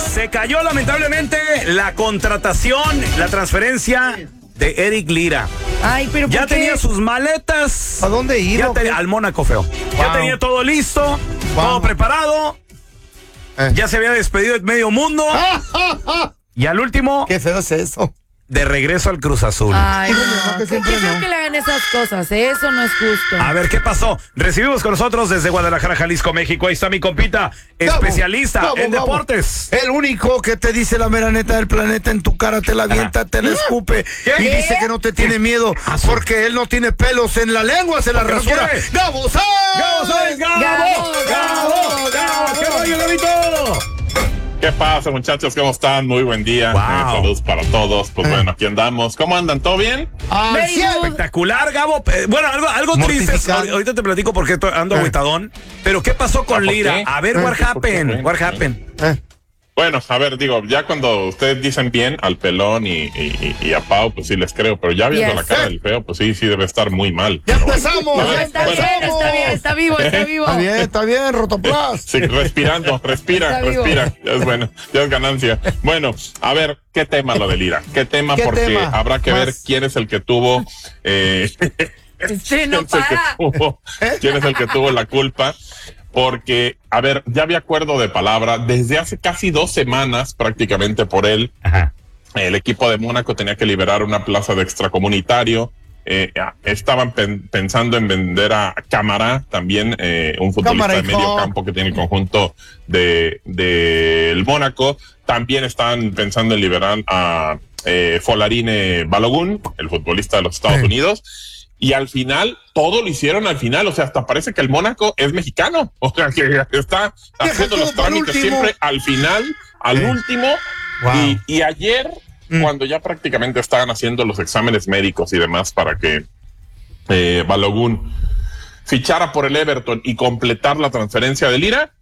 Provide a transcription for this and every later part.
Se cayó lamentablemente la contratación, la transferencia de Eric Lira. Ay, pero ya ¿por qué? tenía sus maletas. ¿A dónde iba? Al Mónaco, feo. Ya Wow. tenía todo listo, todo preparado. Ya se había despedido de medio mundo. Y al último, Qué feo es eso. de regreso al Cruz Azul. Ay, Híjole, no. no, que ¿Qué siempre feo no. que le hagan esas cosas? Eso no es justo. A ver, ¿qué pasó? Recibimos con nosotros desde Guadalajara, Jalisco, México. Ahí está mi compita, especialista en deportes. El único que te dice la mera neta del planeta, en tu cara te la avienta, te la escupe y dice que no te tiene miedo porque él no tiene pelos en la lengua, se la ¿Por qué no rasura. quiere? ¡Gabo Sáenz! ¡Gabo Sáenz! ¡Gabo! ¿Qué rollo, Gabito? ¿Qué pasa, muchachos? ¿Cómo están? Muy buen día. Wow. Saludos para todos. Pues bueno, aquí andamos. ¿Cómo andan? ¿Todo bien? Al Very cien. good. Espectacular, Gabo. Bueno, algo triste. Mortificante. Ahorita te platico porque ando agüitadón. Pero ¿qué pasó con ¿por Lira? qué? A ver, what happened? What happened? Bueno, a ver, digo, ya cuando ustedes dicen bien al Pelón y a Pau, pues sí les creo. Pero ya viendo Yes. la cara del feo, pues sí debe estar muy mal. ¡Ya empezamos! Bueno, ¡Ya Está bien, empezamos! está bien, está vivo, está vivo. Está bien, Rotoplas. Sí, respirando, respira. Está vivo. Ya es bueno, ya es ganancia. Bueno, a ver, ¿qué tema lo de Lira? ¿Qué tema? ¿Qué Porque tema? habrá que ver Más. quién es el que tuvo... Sí, no para. ¿Quién es el que tuvo la culpa? Porque, a ver, ya había acuerdo de palabra desde hace casi 2 semanas prácticamente por él. Ajá. El equipo de Mónaco tenía que liberar una plaza de extracomunitario. Estaban pensando en vender a Camará, también un futbolista Cámara, de medio hijo. campo que tiene el conjunto del Mónaco. También estaban pensando en liberar a Folarine Balogun, el futbolista de los Estados Unidos. Y al final, todo lo hicieron al final. O sea, hasta parece que el Mónaco es mexicano. O sea, que está haciendo todo los para el trámites último. siempre al final, al último. Wow. Y ayer, cuando ya prácticamente estaban haciendo los exámenes médicos y demás para que Balogun fichara por el Everton y completar la transferencia de Lira,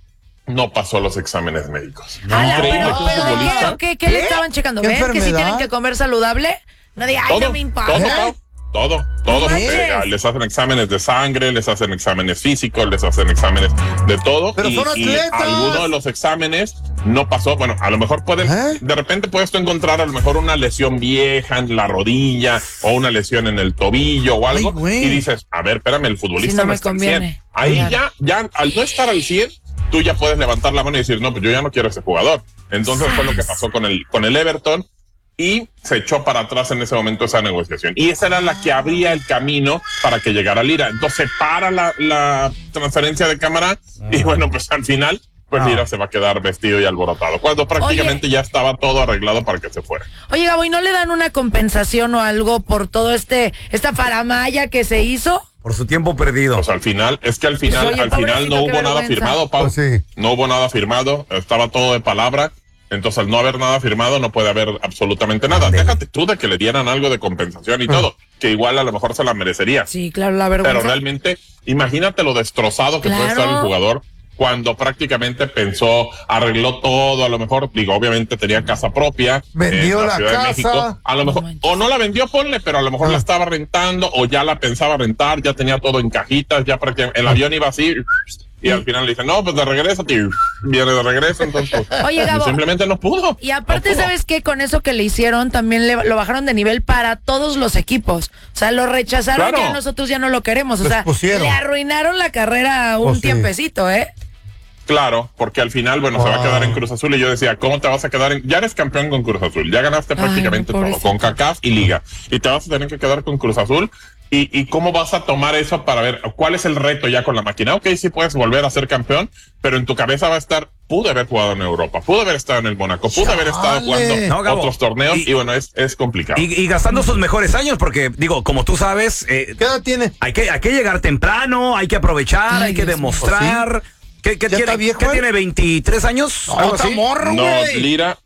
no pasó los exámenes médicos. Increíble que un Pero, futbolista... ¿qué le estaban checando? ¿Qué ¿Ven que si enfermedad? tienen que comer saludable? No diga, ay, no me importa. Todo. manches. Les hacen exámenes de sangre, les hacen exámenes físicos, les hacen exámenes de todo. Pero son y atletas. alguno de los exámenes no pasó. Bueno, a lo mejor de repente puedes tú encontrar a lo mejor una lesión vieja en la rodilla o una lesión en el tobillo o algo. Ay, güey. Y dices, a ver, espérame, el futbolista Sí, no no me está al conviene. 100. Ahí Claro. ya, al no estar al 100, tú ya puedes levantar la mano y decir, no, pues yo ya no quiero a ese jugador. Entonces fue lo que pasó con el Everton. Y se echó para atrás en ese momento esa negociación. Y esa era la que abría el camino para que llegara Lira. Entonces para la transferencia de Cámara y bueno, pues al final, pues Lira se va a quedar vestido y alborotado. Cuando prácticamente ya estaba todo arreglado para que se fuera. Oye, Gabo, ¿y no le dan una compensación o algo por todo esta faramaya que se hizo? Por su tiempo perdido. Pues al final Oye, pobrecito, no qué hubo nada vergüenza. firmado, Pau. Pues sí. No hubo nada firmado, estaba todo de palabra. Entonces, al no haber nada firmado, no puede haber absolutamente nada. Déjate tú de que le dieran algo de compensación y todo, que igual a lo mejor se la merecería. Sí, claro, la vergüenza. Pero realmente, imagínate lo destrozado que puede estar el jugador cuando prácticamente pensó, arregló todo, a lo mejor, digo, obviamente tenía casa propia. Vendió en la Ciudad de casa. México. A lo mejor, o no la vendió, ponle, pero a lo mejor la estaba rentando, o ya la pensaba rentar, ya tenía todo en cajitas, ya prácticamente el avión iba así, y al final le dicen, no, pues de regreso, tío, viene de regreso, entonces pues, Oye, Gabo, simplemente no pudo. Y aparte, No pudo. ¿sabes qué? Con eso que le hicieron, también lo bajaron de nivel para todos los equipos. O sea, lo rechazaron, Claro. ya nosotros ya no lo queremos. O Les sea, pusieron. le arruinaron la carrera un Pues sí. tiempecito, ¿eh? Claro, porque al final, bueno, se va a quedar en Cruz Azul y yo decía, ¿cómo te vas a quedar ya eres campeón con Cruz Azul, ya ganaste prácticamente todo, pobrecito. con CACAF y Liga, y te vas a tener que quedar con Cruz Azul, y cómo vas a tomar eso para ver cuál es el reto ya con la máquina? Ok, sí puedes volver a ser campeón, pero en tu cabeza va a estar, pude haber jugado en Europa, pude haber estado en el Mónaco, pude haber estado jugando No, Gabo. otros torneos, y bueno, es complicado. Y gastando sus mejores años, porque, digo, como tú sabes, ¿Qué edad tiene? hay que llegar temprano, hay que aprovechar, Ay, hay que Dios mío. demostrar. ¿Qué ¿Ya tiene, está viejo, ¿qué eh? tiene? ¿23 años? ¿Algo Está así? morro, No, güey.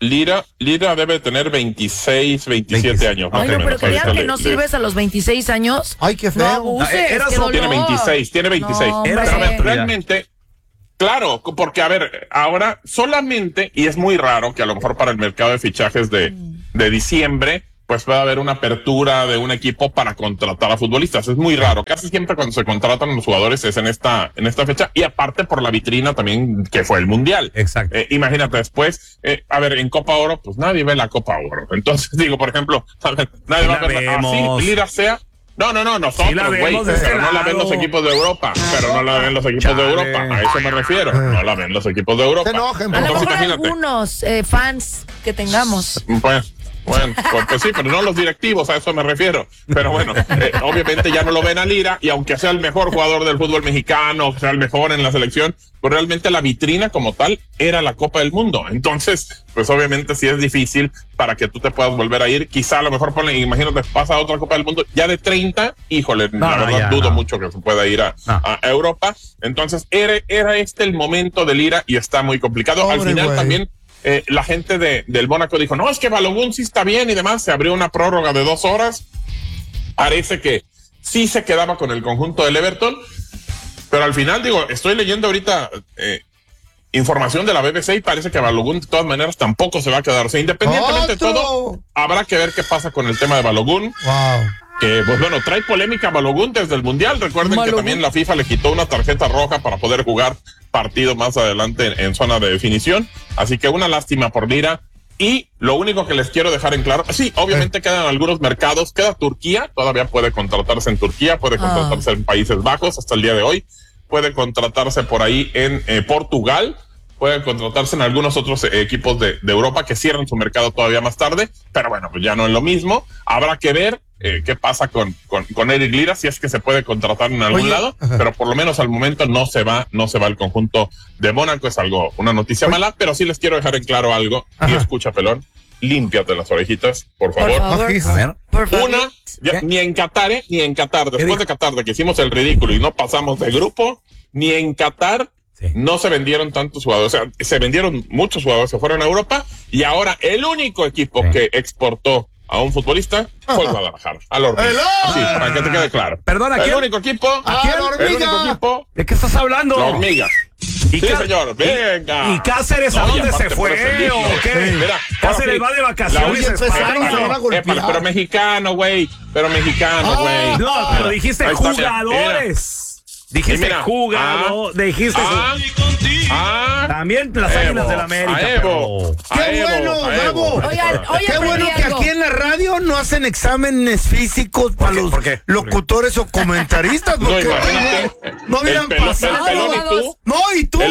Lira debe tener 26, 27 años. más Ay, o no, pero menos. que digan Ahorita que le- no le- sirves a los 26 años. Ay, qué No feo. abuses, Era qué su- dolor. Tiene 26, tiene 26. No, Era hombre. solamente- Realmente, claro, porque a ver, ahora solamente, y es muy raro que a lo mejor para el mercado de fichajes de diciembre, pues puede haber una apertura de un equipo para contratar a futbolistas. Es muy raro. Casi siempre cuando se contratan a los jugadores es en esta fecha, y aparte por la vitrina también que fue el Mundial. Exacto. Imagínate después, a ver, en Copa Oro, pues nadie ve la Copa Oro. Entonces digo, por ejemplo, nadie va a ver así, Lira sea. No, nosotros, güey, pero no la ven los equipos de Europa, pero no la ven los equipos de Europa, a eso me refiero, no la ven los equipos de Europa. Se enojen, a lo entonces mejor imagínate. algunos fans que tengamos. Bueno, pues sí, pero no los directivos, a eso me refiero. Pero bueno, obviamente ya no lo ven a Lira, y aunque sea el mejor jugador del fútbol mexicano, sea el mejor en la selección, pues realmente la vitrina como tal era la Copa del Mundo. Entonces, pues obviamente sí es difícil para que tú te puedas volver a ir. Quizá a lo mejor imagínate, pasa otra Copa del Mundo ya de 30, híjole, la verdad dudo mucho que se pueda ir a Europa. Entonces, era este el momento de Lira y está muy complicado. Pobre, al final también la gente del Mónaco dijo, no, es que Balogun sí está bien y demás. Se abrió una prórroga de 2 horas. Parece que sí se quedaba con el conjunto del Everton, pero al final, digo, estoy leyendo ahorita información de la BBC y parece que Balogun de todas maneras tampoco se va a quedar. O sea, independientemente de todo, habrá que ver qué pasa con el tema de Balogun. Que, pues bueno, trae polémica Balogun desde el Mundial. Recuerden que también la FIFA le quitó una tarjeta roja para poder jugar partido más adelante en zona de definición. Así que una lástima por Lira. Y lo único que les quiero dejar en claro, sí, obviamente quedan algunos mercados. Queda Turquía, todavía puede contratarse en Turquía, puede contratarse en Países Bajos hasta el día de hoy. Puede contratarse por ahí en Portugal. Puede contratarse en algunos otros equipos de Europa que cierran su mercado todavía más tarde, pero bueno, pues ya no es lo mismo. Habrá que ver qué pasa con Eric Lira, si es que se puede contratar en algún lado, pero por lo menos al momento no se va el conjunto de Mónaco. Es una noticia mala, pero sí les quiero dejar en claro algo. Y escucha, pelón, límpiate las orejitas, por favor. Por favor. Una, ni en Qatar, después de Qatar, de que hicimos el ridículo y no pasamos de grupo, ni en Qatar no se vendieron tantos jugadores. O sea, se vendieron muchos jugadores que fueron a Europa, y ahora el único equipo que exportó a un futbolista fue el Guadalajara, a la Hormiga. Sí, para que te quede claro. Perdona, el único equipo. El único equipo. ¿De qué estás hablando? La Hormiga. Sí, señor, venga. ¿Y Cáceres a dónde se fue o qué? Mira, Cáceres va de vacaciones. Pero mexicano, güey. No, pero dijiste jugadores. Dijiste jugador, dijiste también las Águilas del América. ¡Qué bueno, Gabo! ¡Qué bueno que aquí en la radio no hacen exámenes físicos para los locutores o comentaristas! No hubieran pasado. No, ¿y tú?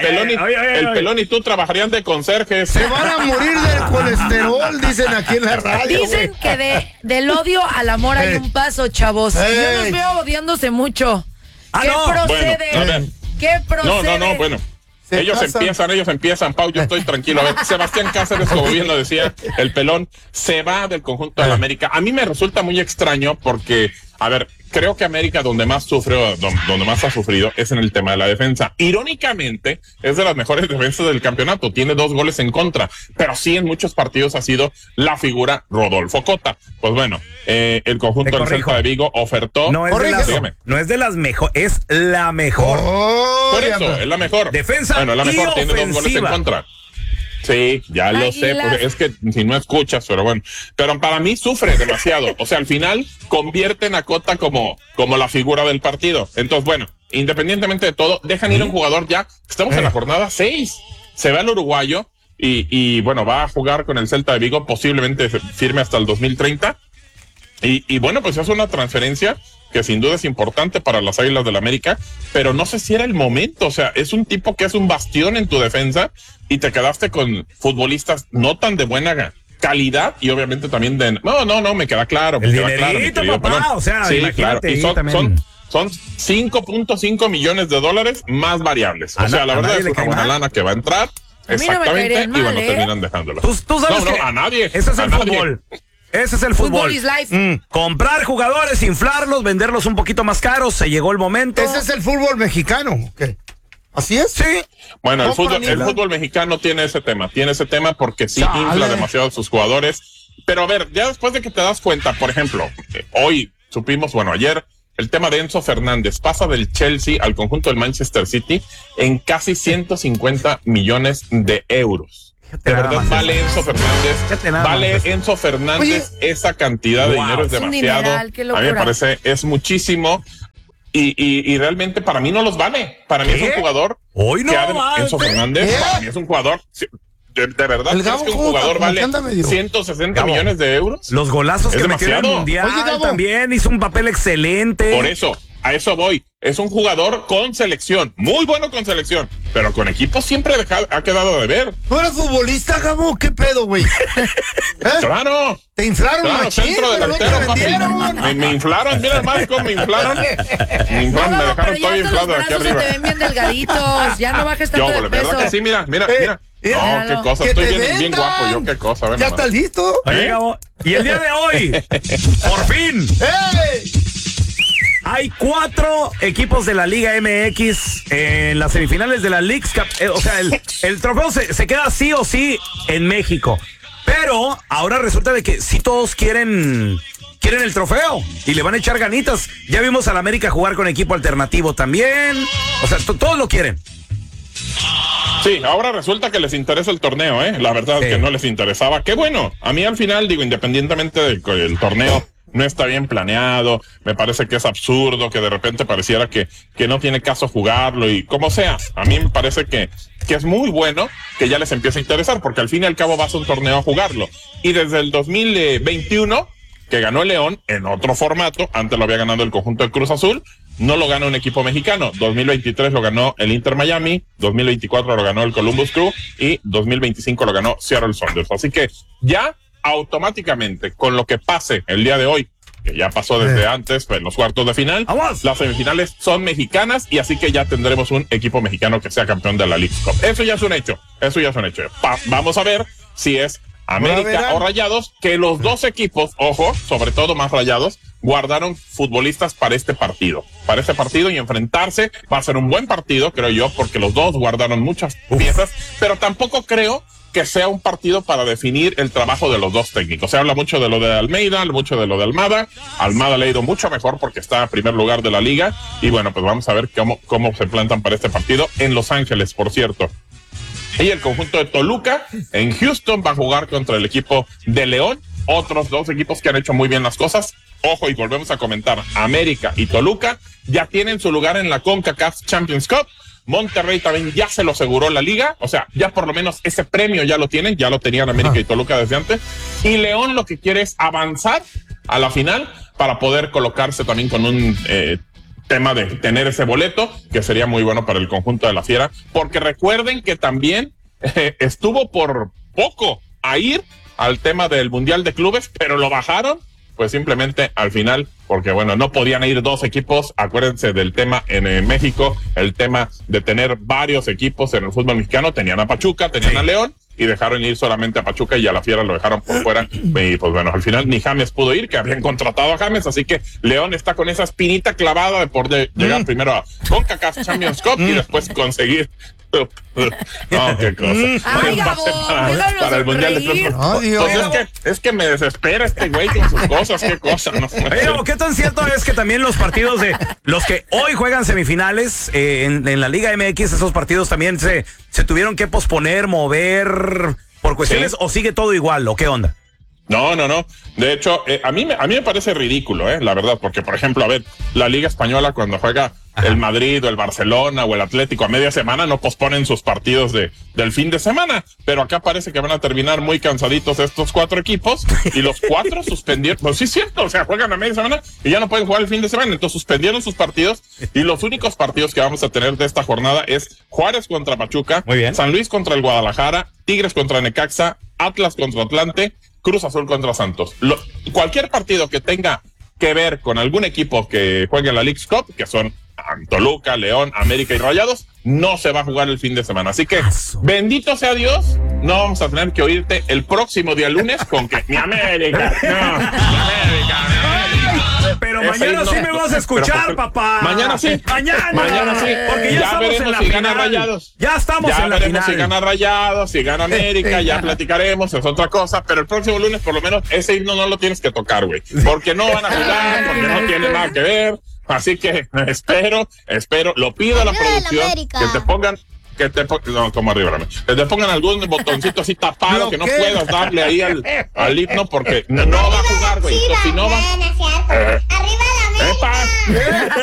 El Pelón y tú trabajarían de conserjes. Se van a morir del colesterol, dicen aquí en la radio. Dicen que del odio al amor hay un paso, chavos. Yo los veo odiándose mucho. ¿Qué procede? ¿Qué procede? No, bueno. Ellos empiezan, Pau, yo estoy tranquilo. A ver, Sebastián Cáceres, como bien lo decía el Pelón, se va del conjunto de la América. A mí me resulta muy extraño porque, a ver, creo que América donde más ha sufrido es en el tema de la defensa. Irónicamente, es de las mejores defensas del campeonato. Tiene 2 goles en contra, pero sí en muchos partidos ha sido la figura Rodolfo Cota. Pues bueno, el conjunto del Celta de Vigo ofertó. No es de las mejores, es la mejor. Por eso, es la mejor. Defensa. Bueno, la mejor, tiene ofensiva. 2 goles en contra. Sí, ya lo sé, pues es que si no escuchas, pero bueno. Pero para mí sufre demasiado. O sea, al final convierten a Cota como la figura del partido. Entonces, bueno, independientemente de todo, dejan ir a un jugador ya. Estamos en la jornada 6. Se va el uruguayo y bueno, va a jugar con el Celta de Vigo, posiblemente firme hasta el 2030. Y bueno, pues es una transferencia que sin duda es importante para las Águilas del América, pero no sé si era el momento. O sea, es un tipo que es un bastión en tu defensa y te quedaste con futbolistas no tan de buena calidad y obviamente también de... No, me queda claro. El dinerito, papá, o sea, sí, claro. Y son 5.5 millones de dólares más variables. O sea, la verdad es una buena lana que va a entrar. Exactamente, y bueno, terminan dejándolo. Tú sabes que a nadie. Ese es el fútbol. Ese es el fútbol. Is life. Comprar jugadores, inflarlos, venderlos un poquito más caros. Se llegó el momento. Ese es el fútbol mexicano. ¿Qué? ¿Así es? Sí. Bueno, el fútbol mexicano tiene ese tema porque sí infla demasiado a sus jugadores. Pero a ver, ya después de que te das cuenta, por ejemplo, hoy supimos, ayer, el tema de Enzo Fernández pasa del Chelsea al conjunto del Manchester City en casi 150 millones de euros. De verdad, vale Enzo Fernández. Vale Enzo Fernández. Oye, esa cantidad de dinero es demasiado. A mí me parece, es muchísimo. Y realmente para mí no los vale. Para mí es un jugador. Hoy no. Enzo Fernández, para mí es un jugador. De verdad, ¿crees que un jugador vale 160 millones de euros? Los golazos que metió en el Mundial. Oye, también hizo un papel excelente. Por eso, a eso voy. Es un jugador con selección, muy bueno con selección, pero con equipo siempre ha quedado de ver. ¿Tú eres futbolista, Gabo? ¿Qué pedo, güey? Claro. Te inflaron, machín, centro delantero, me inflaron, mira más cómo me inflaron. Me dejaron todo inflado de aquí arriba. Se te ven bien delgaditos, ya no bajes tanto de peso. ¿Verdad que sí? Mira. No, qué cosa, estoy bien guapo, yo qué cosa. ¿Ya estás listo? Y el día de hoy, por fin. Hay 4 equipos de la Liga MX en las semifinales de la Leagues Cup. O sea, el trofeo se queda sí o sí en México. Pero ahora resulta de que sí todos quieren el trofeo y le van a echar ganitas. Ya vimos al América jugar con equipo alternativo también. O sea, todos lo quieren. Sí, ahora resulta que les interesa el torneo, La verdad es que no les interesaba. Qué bueno. A mí al final, digo, independientemente del torneo, no está bien planeado, me parece que es absurdo, que de repente pareciera que no tiene caso jugarlo y como sea, a mí me parece que es muy bueno que ya les empiece a interesar, porque al fin y al cabo vas a un torneo a jugarlo. Y desde el 2021, que ganó el León en otro formato, antes lo había ganado el conjunto de Cruz Azul, no lo ganó un equipo mexicano. 2023 lo ganó el Inter Miami, 2024 lo ganó el Columbus Crew y 2025 lo ganó Seattle Sounders. Así que ya automáticamente con lo que pase el día de hoy, que ya pasó desde antes, en los cuartos de final, las semifinales son mexicanas y así que ya tendremos un equipo mexicano que sea campeón de la Leagues Cup. Eso ya es un hecho. Vamos a ver si es América o Rayados, que los dos equipos, ojo, sobre todo más Rayados, guardaron futbolistas para este partido y enfrentarse. Va a ser un buen partido, creo yo, porque los dos guardaron muchas piezas, pero tampoco creo que sea un partido para definir el trabajo de los dos técnicos. Se habla mucho de lo de Almeida, mucho de lo de Almada. Almada le ha ido mucho mejor porque está en primer lugar de la liga. Y bueno, pues vamos a ver cómo se plantan para este partido en Los Ángeles, por cierto. Y el conjunto de Toluca en Houston va a jugar contra el equipo de León. Otros dos equipos que han hecho muy bien las cosas. Ojo, y volvemos a comentar, América y Toluca ya tienen su lugar en la CONCACAF Champions Cup. Monterrey también ya se lo aseguró la liga, o sea, ya por lo menos ese premio ya lo tienen, ya lo tenían América y Toluca desde antes. Y León lo que quiere es avanzar a la final para poder colocarse también con un tema de tener ese boleto, que sería muy bueno para el conjunto de la Fiera, porque recuerden que también estuvo por poco a ir al tema del Mundial de Clubes, pero lo bajaron, pues simplemente al final, porque bueno, no podían ir dos equipos. Acuérdense del tema en México, el tema de tener varios equipos en el fútbol mexicano. Tenían a Pachuca, tenían a León y dejaron ir solamente a Pachuca y a la Fiera lo dejaron por fuera. Y pues bueno, al final ni James pudo ir, que habían contratado a James, así que León está con esa espinita clavada de por llegar primero a CONCACAF Champions Cup y después conseguir. No, qué cosa. Ay, Gabo, para el Mundial de Clubes. Pues es que me desespera este güey con sus cosas, qué cosa. No. Pero qué tan cierto es que también los partidos de los que hoy juegan semifinales en la Liga MX, esos partidos también se tuvieron que posponer, mover por cuestiones, o sigue todo igual, o qué onda? No. De hecho, a mí me parece ridículo, la verdad, porque, por ejemplo, a ver, la Liga Española cuando juega el Madrid o el Barcelona o el Atlético a media semana no posponen sus partidos del fin de semana, pero acá parece que van a terminar muy cansaditos estos 4 equipos y los 4 suspendieron. Pues sí es cierto, o sea, juegan a media semana y ya no pueden jugar el fin de semana, entonces suspendieron sus partidos y los únicos partidos que vamos a tener de esta jornada es Juárez contra Pachuca, San Luis contra el Guadalajara, Tigres contra Necaxa, Atlas contra Atlante, Cruz Azul contra Santos. Cualquier partido que tenga que ver con algún equipo que juegue en la Leagues Cup, que son Toluca, León, América y Rayados, no se va a jugar el fin de semana. Así que, bendito sea Dios, no vamos a tener que oírte el próximo día lunes con que mi América, mi América. Pero mañana sí me vas a escuchar, papá. Mañana sí. Mañana sí. Porque ya estamos en la si final. Gana Rayados. Ya estamos en la final. Si gana Rayados, si gana América, ya platicaremos, es otra cosa. Pero el próximo lunes, por lo menos, ese himno no lo tienes que tocar, güey. Porque no van a jugar, porque no tiene nada que ver. Así que espero, lo pido a la producción que te pongan que te pongan algún botoncito así tapado que no puedas darle ahí al himno porque no va a jugar, güey. Si no va. Arriba la América.